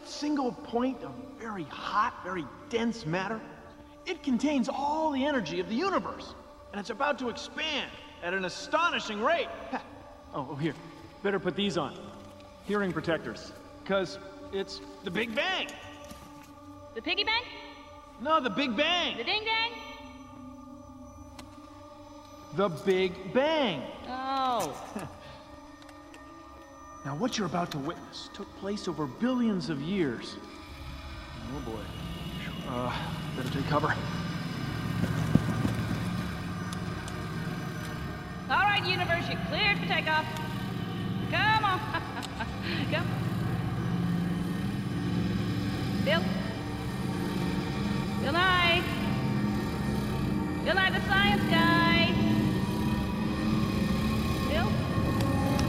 that single point of very hot, very dense matter, it contains all the energy of the universe. And it's about to expand at an astonishing rate. Oh, here. Better put these on. Hearing protectors. Because it's the Big Bang. The piggy bank? No, the Big Bang. The ding dang? The Big Bang. Oh. Now, what you're about to witness took place over billions of years. Oh, boy. Better take cover. All right, universe, you're cleared for takeoff. Come on. Come.